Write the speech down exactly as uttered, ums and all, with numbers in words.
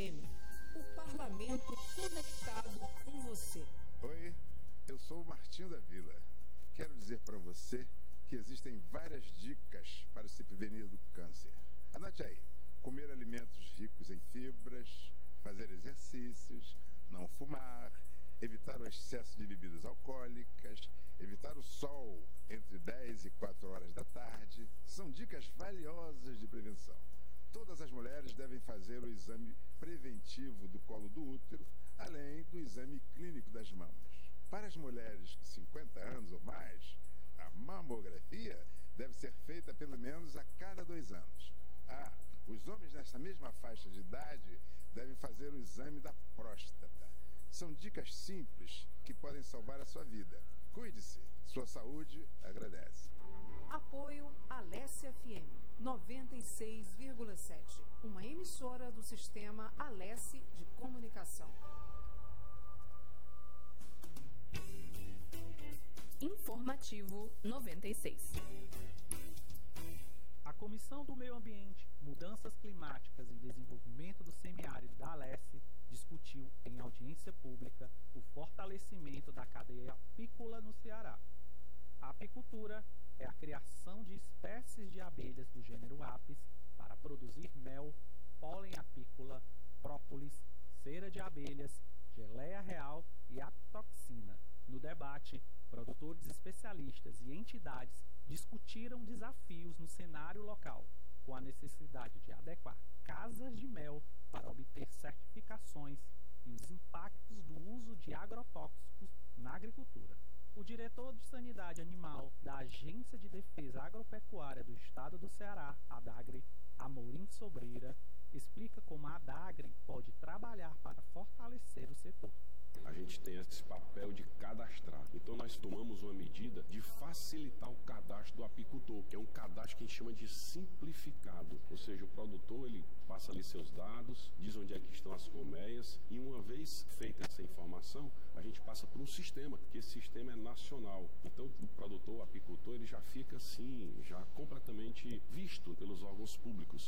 M, o parlamento conectado com você. Oi, eu sou o Martinho da Vila. Quero dizer para você que existem várias dicas para se prevenir do câncer. Anote aí: comer alimentos ricos em fibras, fazer exercícios, não fumar, evitar o excesso de bebidas alcoólicas, evitar o sol entre dez e quatro horas da tarde. São dicas valiosas de prevenção. Todas as mulheres devem fazer o exame preventivo do colo do útero, além do exame clínico das mamas. Para as mulheres de cinquenta anos ou mais, a mamografia deve ser feita pelo menos a cada dois anos. Ah, os homens nessa mesma faixa de idade devem fazer o exame da próstata. São dicas simples que podem salvar a sua vida. Cuide-se, sua saúde agradece. Apoio Alesse F M noventa e seis vírgula sete, uma emissora do sistema Alesse de Comunicação. Informativo noventa e seis. A Comissão do Meio Ambiente, Mudanças Climáticas e Desenvolvimento do Semiárido da Alesse discutiu em audiência pública o fortalecimento da cadeia apícola no Ceará. A apicultura é a criação de espécies de abelhas do gênero Apis para produzir mel, pólen apícola, própolis, cera de abelhas, geleia real e apitoxina. No debate, produtores especialistas e entidades discutiram desafios no cenário local, com a necessidade de adequar casas de mel para obter certificações e os impactos do uso de agrotóxicos na agricultura. O diretor de Sanidade Animal da Agência de Defesa Agropecuária do Estado do Ceará, ADAGRE, Amorim Sobreira, explica como a ADAGRE pode trabalhar para fortalecer o setor. A gente tem esse papel de cadastrar. Então nós tomamos uma medida de facilitar o cadastro do apicultor, que é um cadastro que a gente chama de simplificado. Ou seja, o produtor ele passa ali seus dados, diz onde é que estão as colmeias, e uma vez feita essa informação, a gente passa por um sistema, que esse sistema é nacional. Então o produtor, o apicultor, ele já fica assim, já completamente visto pelos órgãos públicos.